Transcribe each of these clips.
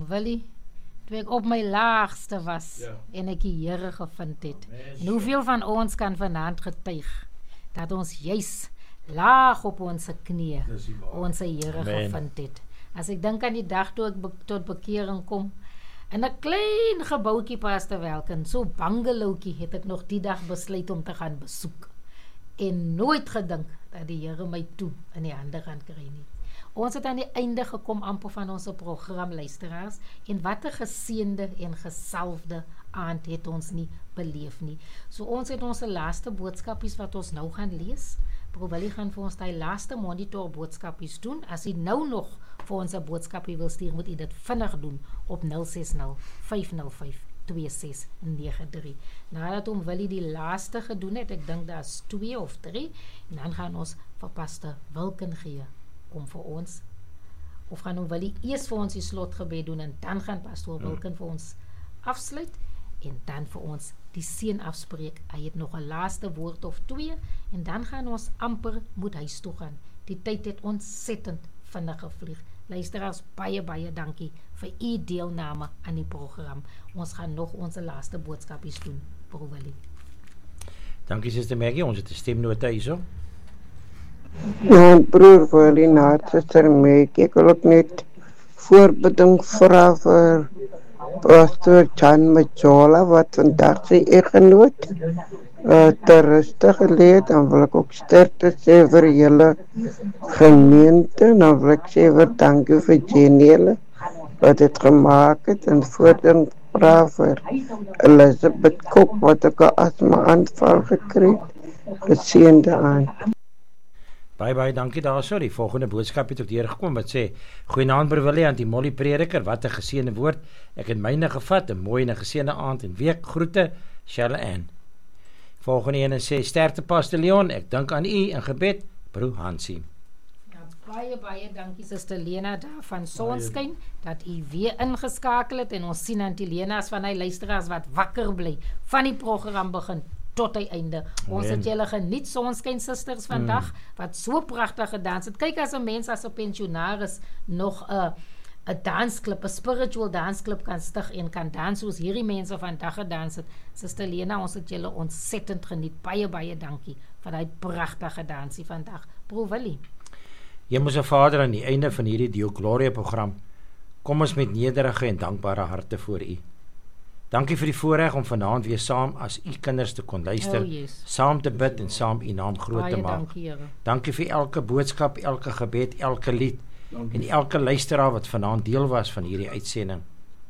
Willie, toe ek op my laagste was en ek die Here gevind het. En hoeveel van ons kan vanaand getuig dat ons juis laag op ons knieë ons Here gevind het. As ek dink aan die dag toe ek tot bekering kom, in 'n klein gebouetjie Pastor Welken, so bangelowtjie, het ek nog die dag besluit om te gaan besoek. En nooit gedink dat die Here my toe in die hande gaan kry nie. Ons het aan die einde gekom amper van ons program, luisteraars, en wat 'n geseënde en gesalfde aand het ons nie beleef nie. So ons het ons laaste boodskapies wat ons nou gaan lees. Bro Willie gaan vir ons die laaste monitor boodskapies doen. As hy nou nog vir ons 'n boodskapie wil stuur, moet hy dit vinnig doen op 060-505-2693. Nadat hom Willie die laaste gedoen het, ek dink daar's 2 of 3, en dan gaan ons vir Pastor Wilken gee om vir ons, of gaan hom Willie eers vir ons die slotgebed doen, en dan gaan Pastor Wilken vir ons afsluit, en dan vir ons die seën afspreek. Hy het nog 'n laaste woord of 2, en dan gaan ons amper moet huis toe gaan. Die tyd het ontsettend vinnig gevlieg. Luisteraars, baie dankie vir u deelname aan die program. Ons gaan nog ons laaste boodskapies doen, Bro Willie. Dankie Suster Maggie, ons het 'n stemnota hierso. Ja, broer Willie, na Suster Maggie, ek wil ook net voorbeding vra vir Pastor Jan Majola, wat vandag sy eggenoot te rustig geleed. Dan wil ek ook sterkte sê vir julle gemeente. Dan wil ek sê vir dankie vir Jenny wat het gemaak het, en voordat vra vir Elizabeth Kok wat ook 'n asma aanval gekry het. Geseënde aan. Baie dankie daarso. Die volgende boodskap het ook deurgekom wat sê: Goeienaand Broer Willie, aan die Molly prediker, wat 'n geseënde woord. Ek het myne gevat, 'n mooi en 'n geseënde aand en week. Groete, Shirley Ann. Volgende een sê: Sterkte Pastor Leon, ek dink aan u in gebed, Broer Hansie. Ja, baie dankie Suster Lena daar van Sonskyn, dat u weer ingeskakel het, en ons sien aan die Lena's van hy luisteraars wat wakker bly van die program begin tot die einde. Ons het julle geniet, Sonskyn Sisters vandag, wat so pragtig gedans het. Kyk, as 'n mens as 'n pensionaris nog 'n dansklub, 'n spiritual dansklub kan stig en kan dans soos hierdie mense vandag gedans het. Suster Lena, ons het julle ontsettend geniet. Baie dankie vir daai pragtige dansie vandag. Bro Willie. Hemelse Vader, aan die einde van hierdie Dio Gloria program, kom ons met nederige en dankbare harte voor u. Dankie vir die voorreg om vanaand weer saam as u kinders te kon luister, saam te bid en saam u naam groot te maak. Dankie vir elke boodskap, elke gebed, elke lied en elke luisteraar wat vanaand deel was van hierdie uitsending.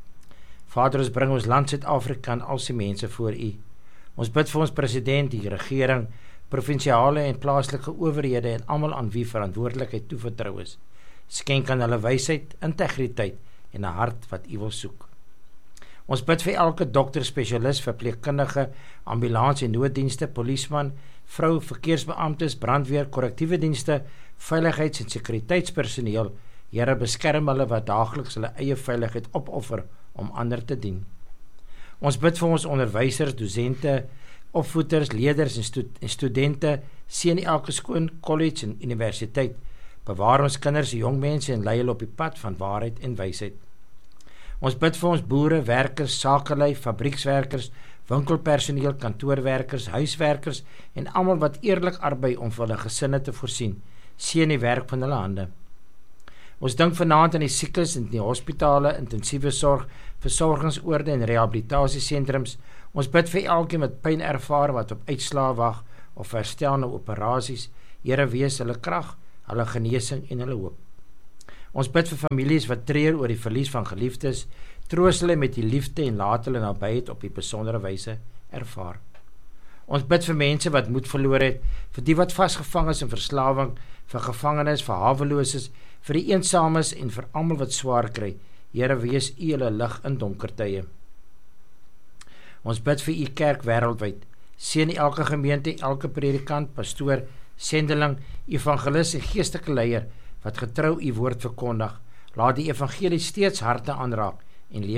Vader, ons bring ons land Suid-Afrika en al sy mense voor u. Ons bid vir ons president, die regering, provinsiale en plaaslike owerhede en almal aan wie verantwoordelikheid toevertrou is. Skenk aan hulle wysheid, integriteit en 'n hart wat u wil soek. Ons bid vir elke dokter, spesialis, verpleegkundige, ambulans en nooddienste, polisieman, vrou, verkeersbeamptes, brandweer, korrektiewe dienste, veiligheids- en sekuriteitspersoneel. Here, beskerm hulle wat daagliks hulle eie veiligheid opoffer om ander te dien. Ons bid vir ons onderwysers, dosente, opvoeders, leerders en studente, seën elke skool, college en universiteit. Bewaar ons kinders en jong mense en lei hulle op die pad van waarheid en wysheid. Ons bid vir ons boere, werkers, sakelui, fabriekswerkers, winkelpersoneel, kantoorwerkers, huiswerkers en almal wat eerlik arbei om vir hulle gesinne te voorsien. Seën die werk van hulle hande. Ons dink vanaand aan die siekes in die hospitale, intensiewe sorg, versorgingsoorde en rehabilitasiesentrums. Ons bid vir elkeen wat pyn ervaar, wat op uitslae wag of herstel na operasies. Here, wees hulle krag, hulle genesing en hulle hoop. Ons bid vir families wat treur oor die verlies van geliefdes, troos hulle met die liefde en laat hulle nabyheid op die besondere wyse ervaar. Ons bid vir mense wat moed verloor het, vir die wat vasgevang is in verslawing, vir gevangenes, vir haweloses, vir die eensames en vir almal wat swaar kry. Here, wees u hulle lig in donker tye. Ons bid vir u kerk wêreldwyd. Seën elke gemeente, elke predikant, pastoor, sendeling, evangelis en geestelike leier wat getrou u woord verkondig. Laat die evangelie steeds harte aanraak en